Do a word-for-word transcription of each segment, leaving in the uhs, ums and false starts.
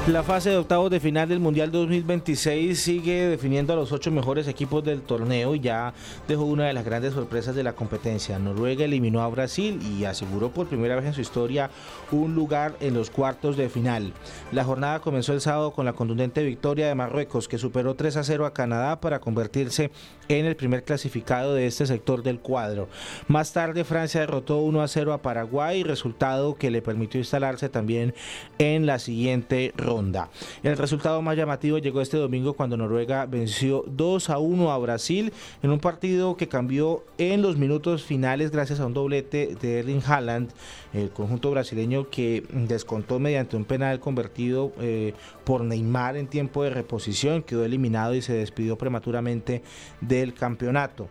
La fase de octavos de final del Mundial dos mil veintiséis sigue definiendo a los ocho mejores equipos del torneo y ya dejó una de las grandes sorpresas de la competencia. Noruega eliminó a Brasil y aseguró por primera vez en su historia un lugar en los cuartos de final. La jornada comenzó el sábado con la contundente victoria de Marruecos, que superó tres a cero a Canadá para convertirse en el primer clasificado de este sector del cuadro. Más tarde Francia derrotó uno a cero a Paraguay, resultado que le permitió instalarse también en la siguiente ronda. El resultado más llamativo llegó este domingo cuando Noruega venció dos a uno a Brasil en un partido que cambió en los minutos finales gracias a un doblete de Erling Haaland, el conjunto brasileño que descontó mediante un penal convertido eh, por Neymar en tiempo de reposición, quedó eliminado y se despidió prematuramente del campeonato.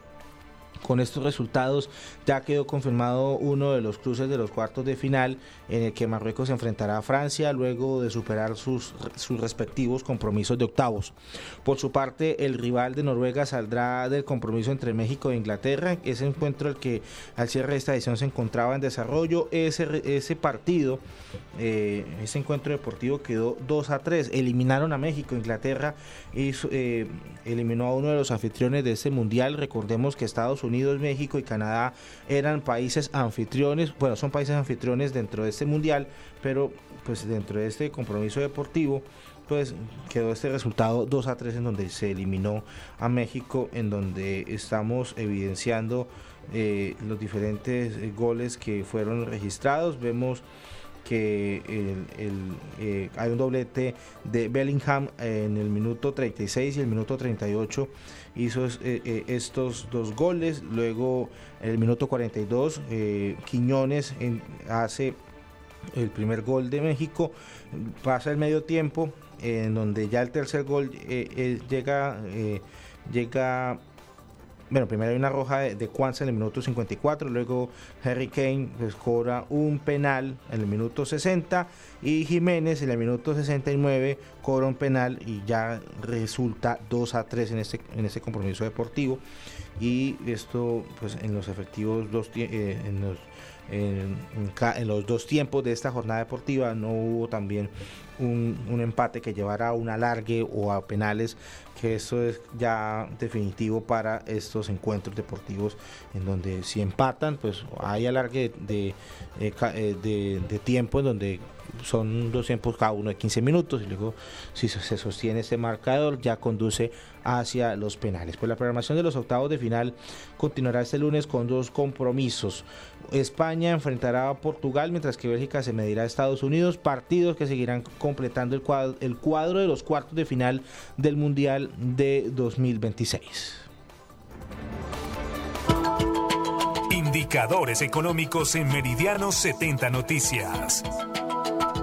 Con estos resultados ya quedó confirmado uno de los cruces de los cuartos de final en el que Marruecos se enfrentará a Francia luego de superar sus, sus respectivos compromisos de octavos. Por su parte, el rival de Noruega saldrá del compromiso entre México e Inglaterra, ese encuentro el que al cierre de esta edición se encontraba en desarrollo. Ese, ese partido, eh, ese encuentro deportivo quedó dos a tres, eliminaron a México. Inglaterra hizo, eh, eliminó a uno de los anfitriones de este mundial. Recordemos que Estados Unidos Unidos, México y Canadá eran países anfitriones, bueno, son países anfitriones dentro de este mundial, pero pues dentro de este compromiso deportivo pues quedó este resultado dos a tres en donde se eliminó a México, en donde estamos evidenciando eh, los diferentes eh, goles que fueron registrados. Vemos que el, el, eh, hay un doblete de Bellingham en el minuto treinta y seis y el minuto treinta y ocho hizo eh, eh, estos dos goles. Luego en el minuto cuarenta y dos eh, Quiñones en, hace el primer gol de México. Pasa el medio tiempo eh, en donde ya el tercer gol eh, eh, llega eh, llega Bueno, primero hay una roja de, de Cuanza en el minuto cincuenta y cuatro, luego Harry Kane pues, cobra un penal en el minuto sesenta y Jiménez en el minuto sesenta y nueve cobra un penal y ya resulta dos a tres en este, en este compromiso deportivo. Y esto pues en los efectivos dos eh, en los En, en los dos tiempos de esta jornada deportiva no hubo también un, un empate que llevara a un alargue o a penales, que eso es ya definitivo para estos encuentros deportivos, en donde si empatan pues hay alargue de, de, de, de tiempo, en donde son dos tiempos cada uno de quince minutos, y luego si se sostiene este marcador ya conduce hacia los penales. Pues la programación de los octavos de final continuará este lunes con dos compromisos. España enfrentará a Portugal, mientras que Bélgica se medirá a Estados Unidos, partidos que seguirán completando el cuadro, el cuadro de los cuartos de final del Mundial de dos mil veintiséis. Indicadores económicos en Meridiano setenta Noticias.